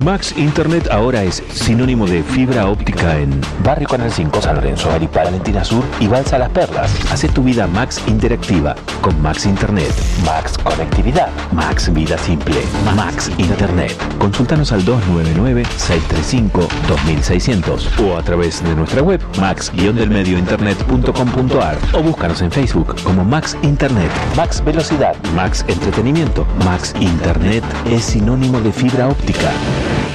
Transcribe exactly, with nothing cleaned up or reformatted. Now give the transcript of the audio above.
Max Internet ahora es sinónimo de fibra óptica en Barrio Canal cinco, San Lorenzo, Maripá, Valentina Sur y Balsa Las Perlas. Hace tu vida Max interactiva con Max Internet. Max Conectividad. Max Vida Simple. Max Internet. Consultanos al dos nueve nueve, seis tres cinco, dos seis cero cero o a través de nuestra web max guion del medio internet punto com punto ar o búscanos en Facebook como Max Internet. Max Velocidad. Max Entretenimiento. Max Internet es sinónimo de fibra óptica.